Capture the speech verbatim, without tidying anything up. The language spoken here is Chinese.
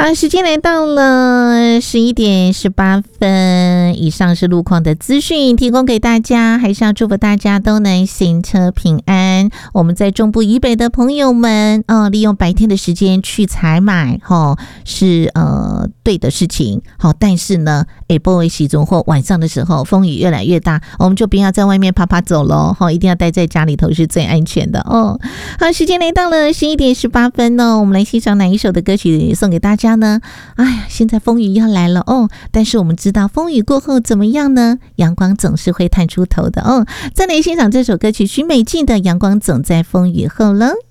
好，时间来到了十一点十八分，以上是路况的资讯提供给大家，还是要祝福大家都能行车平安。我们在中部以北的朋友们，呃，利用白天的时间去采买，齁，是呃对的事情。好，但是呢，哎，不会习中或晚上的时候，风雨越来越大，我们就不要在外面啪啪走咯，齁，一定要待在家里头是最安全的哦。好，时间来到了十一点十八分哦，我们来欣赏哪一首的歌曲送给大家呢？哎呀，现在风雨要来了哦，但是我们知道风雨过后怎么样呢？阳光总是会探出头的哦。再来欣赏这首歌曲，许美静的《阳光总在风雨后》了。